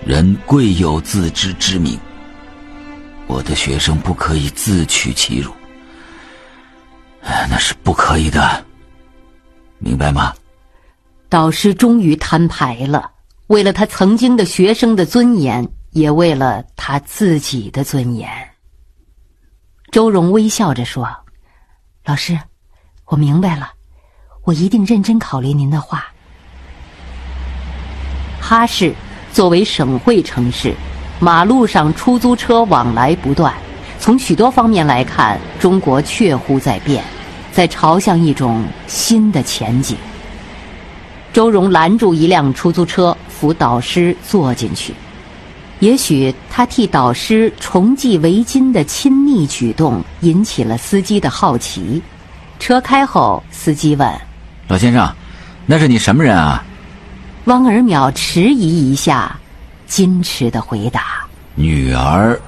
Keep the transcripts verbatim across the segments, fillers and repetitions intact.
人贵有自知之明，我的学生不可以自取其辱，那是不可以的，明白吗？ 导师终于摊牌了，为了他曾经的学生的尊严，也为了他自己的尊严。周荣微笑着说：老师，我明白了，我一定认真考虑您的话。哈市作为省会城市，马路上出租车往来不断，从许多方面来看，中国确乎在变，在朝向一种新的前景。周荣拦住一辆出租车，扶导师坐进去。也许他替导师重系围巾的亲密举动引起了司机的好奇。车开后，司机问： 老先生，那是你什么人啊？ 汪尔淼迟疑一下，矜持地回答： 女儿。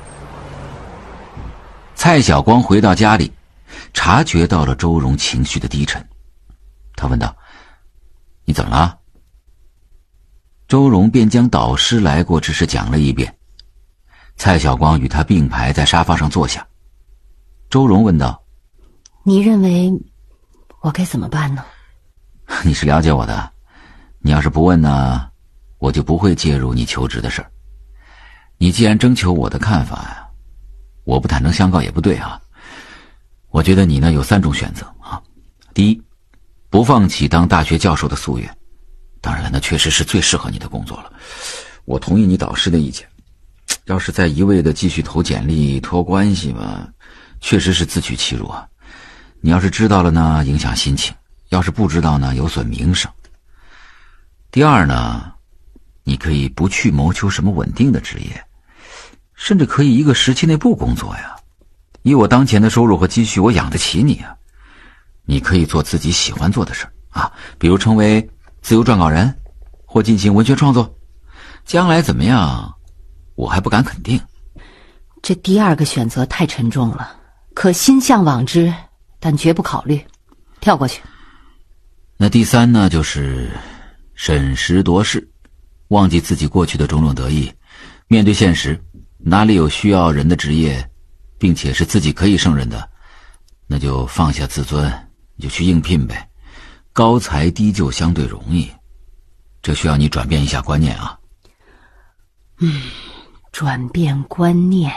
蔡晓光回到家里，察觉到了周荣情绪的低沉，他问道：你怎么了？周荣便将导师来过之事讲了一遍。蔡晓光与他并排在沙发上坐下。周荣问道： 你认为我该怎么办呢？ 你是了解我的，你要是不问呢，我就不会介入你求职的事儿。你既然征求我的看法呀，我不坦诚相告也不对啊。我觉得你呢有三种选择啊。第一，不放弃当大学教授的夙愿，当然了，那确实是最适合你的工作了。我同意你导师的意见，要是再一味的继续投简历托关系吧，确实是自取其辱啊。你要是知道了呢，影响心情；要是不知道呢，有损名声。第二呢，你可以不去谋求什么稳定的职业，甚至可以一个时期内不工作呀。以我当前的收入和积蓄，我养得起你啊。你可以做自己喜欢做的事啊，比如成为自由撰稿人，或进行文学创作。将来怎么样，我还不敢肯定。 这第二个选择太沉重了，可心向往之，但绝不考虑，跳过去。 那第三呢，就是审时度势，忘记自己过去的种种得意，面对现实，哪里有需要人的职业，并且是自己可以胜任的，那就放下自尊，你就去应聘呗。高才低就相对容易，这需要你转变一下观念啊。 嗯，转变观念。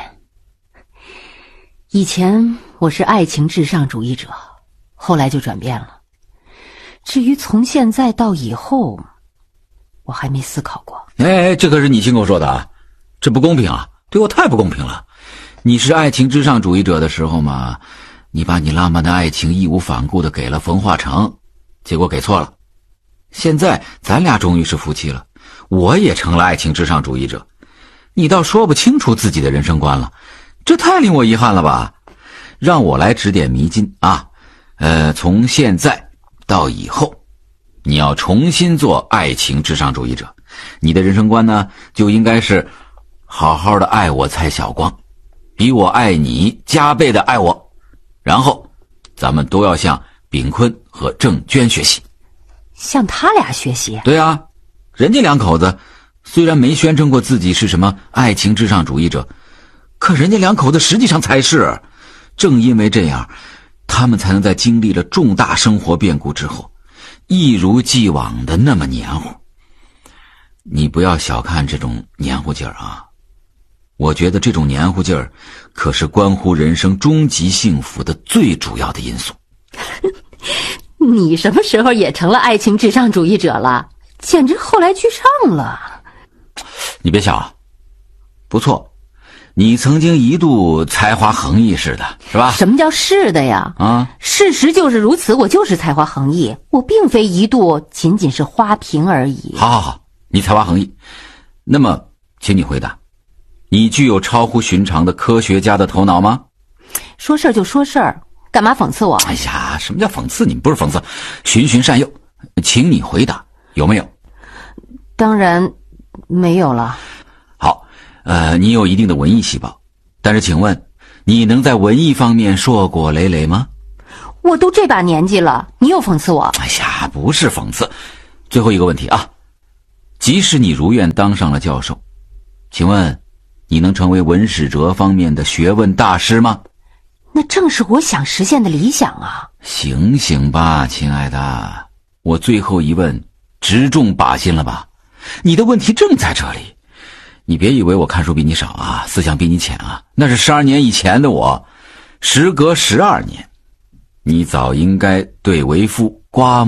以前我是爱情至上主义者，后来就转变了。至于从现在到以后，我还没思考过。 哎，这可是你亲口说的啊，这不公平啊，对我太不公平了。你是爱情至上主义者的时候嘛，你把你浪漫的爱情义无反顾地给了冯化成，结果给错了。现在咱俩终于是夫妻了，我也成了爱情至上主义者，你倒说不清楚自己的人生观了，这太令我遗憾了吧。让我来指点迷津啊，呃，从现在到以后，你要重新做爱情至上主义者。你的人生观呢，就应该是好好的爱我蔡晓光，比我爱你加倍的爱我，然后咱们都要向秉坤和郑娟学习。 向他俩学习？ 对啊，人家两口子虽然没宣称过自己是什么爱情至上主义者，可人家两口子实际上才是。正因为这样，他们才能在经历了重大生活变故之后，一如既往的那么黏糊。你不要小看这种黏糊劲儿啊，我觉得这种黏糊劲儿可是关乎人生终极幸福的最主要的因素。 你什么时候也成了爱情至上主义者了？简直后来居上了。 你别笑啊，不错，你曾经一度才华横溢似的，是吧？ 什么叫是的呀？ 啊， 事实就是如此，我就是才华横溢，我并非一度仅仅是花瓶而已。 好好好，你才华横溢。那么请你回答，你具有超乎寻常的科学家的头脑吗？ 说事儿就说事儿，干嘛讽刺我？ 哎呀，什么叫讽刺？你不是讽刺，循循善诱。请你回答，有没有？ 当然没有了。 好，呃，你有一定的文艺细胞，但是请问你能在文艺方面硕果累累吗？ 我都这把年纪了，你又讽刺我？ 哎呀，不是讽刺。最后一个问题啊，即使你如愿当上了教授， 请问你能成为文史哲方面的学问大师吗？ 那正是我想实现的理想啊。 醒醒吧，亲爱的，我最后一问直中靶心了吧？你的问题正在这里。你别以为我看书比你少啊，思想比你浅啊，那是十二年以前的我，时隔十二年，你早应该对为父刮目